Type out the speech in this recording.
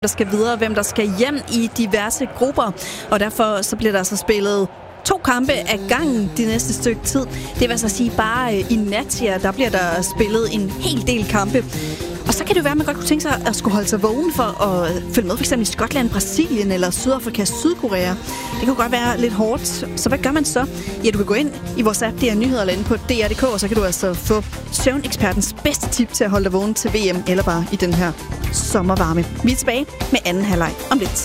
der skal videre, hvem der skal hjem i diverse grupper. Og derfor så bliver der så spillet 2 kampe af gangen de næste stykke tid. Det vil altså sige bare i nat her, der bliver der spillet en hel del kampe. Og så kan det være, at man godt kunne tænke sig at skulle holde sig vågen for at følge med, f.eks. i Skotland, Brasilien eller Sydafrika, Sydkorea. Det kan godt være lidt hårdt. Så hvad gør man så? Ja, du kan gå ind i vores app, DR Nyheder, eller inde på DR.dk, og så kan du altså få søvnekspertens bedste tip til at holde dig vågen til VM, eller bare i den her sommervarme. Vi er tilbage med anden halvleg om lidt.